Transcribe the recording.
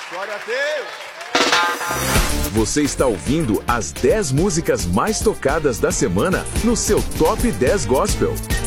Glória a Deus. Você está ouvindo as 10 músicas mais tocadas da semana no seu Top 10 Gospel.